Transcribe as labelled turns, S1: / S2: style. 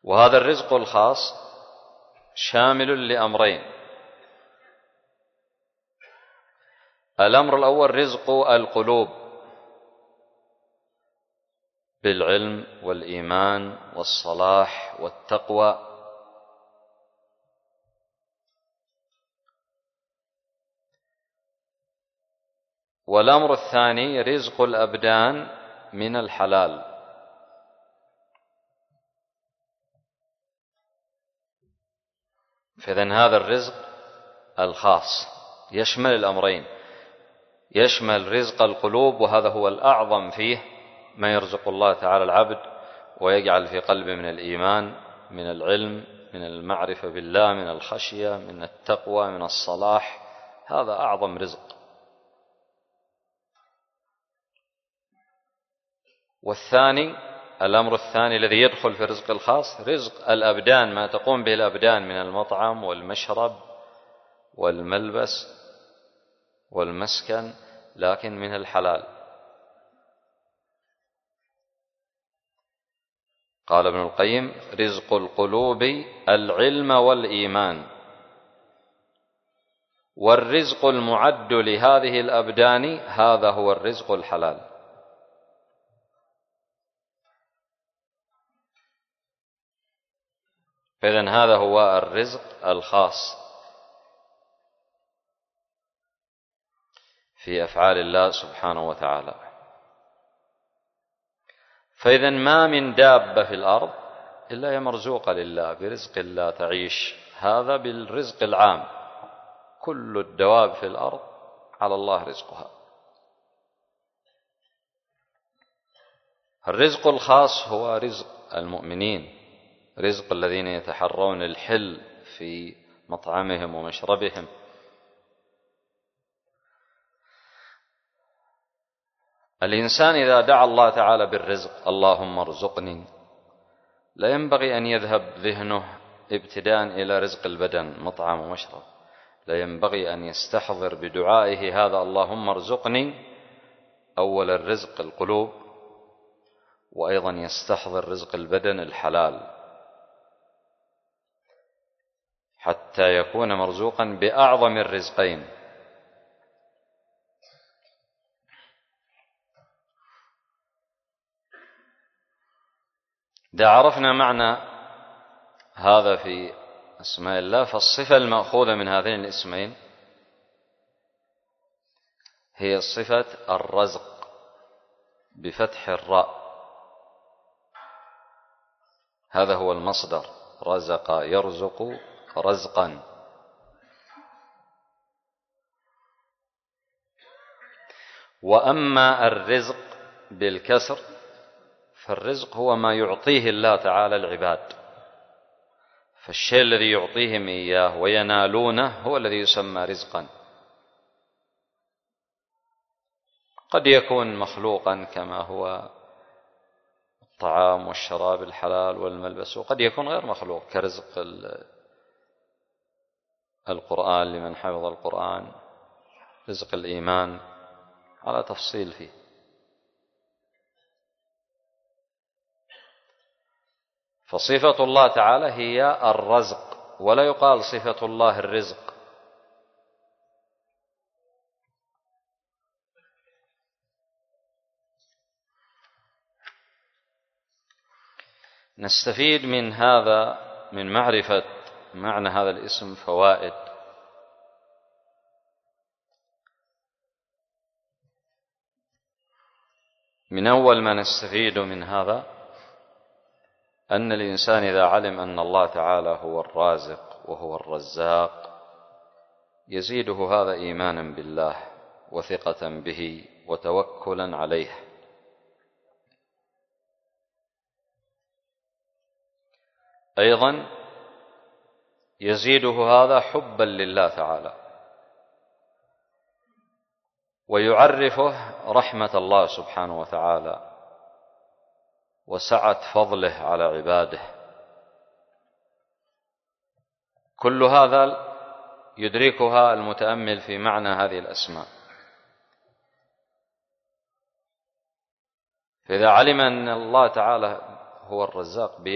S1: وهذا الرزق الخاص شامل لأمرين: الأمر الأول رزق القلوب بالعلم والإيمان والصلاح والتقوى، والأمر الثاني رزق الأبدان من الحلال. فإذن هذا الرزق الخاص يشمل الأمرين، يشمل رزق القلوب، وهذا هو الأعظم فيه، ما يرزق الله تعالى العبد ويجعل في قلبه من الإيمان، من العلم، من المعرفة بالله، من الخشية، من التقوى، من الصلاح، هذا أعظم رزق. والثاني، الأمر الثاني الذي يدخل في الرزق الخاص، رزق الأبدان، ما تقوم به الأبدان من المطعم والمشرب والملبس والمسكن، لكن من الحلال. قال ابن القيم: رزق القلوب العلم والإيمان، والرزق المعد لهذه الأبدان هذا هو الرزق الحلال. فإذن هذا هو الرزق الخاص في أفعال الله سبحانه وتعالى. فإذن ما من دابة في الأرض إلا هي مرزوقة لله برزق الله تعيش، هذا بالرزق العام، كل الدواب في الأرض على الله رزقها. الرزق الخاص هو رزق المؤمنين، رزق الذين يتحرون الحل في مطعمهم ومشربهم. الإنسان إذا دعا الله تعالى بالرزق: اللهم ارزقني، لا ينبغي أن يذهب ذهنه ابتداء إلى رزق البدن، مطعم ومشرب، لا ينبغي أن يستحضر بدعائه هذا اللهم ارزقني أول الرزق القلوب، وأيضا يستحضر رزق البدن الحلال، حتى يكون مرزوقا بأعظم الرزقين. إذا عرفنا معنى هذا في أسماء الله، فالصفة المأخوذة من هذين الاسمين هي صفة الرزق بفتح الراء، هذا هو المصدر، رزق يرزق رزقا. وأما الرزق بالكسر فالرزق هو ما يعطيه الله تعالى العباد، فالشيء الذي يعطيهم إياه وينالونه هو الذي يسمى رزقا. قد يكون مخلوقا كما هو الطعام والشراب الحلال والملبس، وقد يكون غير مخلوق كرزق القرآن لمن حفظ القرآن، رزق الإيمان، على تفصيل فيه. فصفة الله تعالى هي الرزق، ولا يقال صفة الله الرزق. نستفيد من هذا، من معرفة معنى هذا الاسم، فوائد. من أول ما نستفيد من هذا أن الإنسان إذا علم أن الله تعالى هو الرازق وهو الرزاق يزيده هذا إيمانا بالله وثقة به وتوكلا عليه. أيضا يزيده هذا حبا لله تعالى، ويعرفه رحمة الله سبحانه وتعالى وسعة فضله على عباده. كل هذا يدركها المتأمل في معنى هذه الأسماء. فإذا علم أن الله تعالى هو الرزاق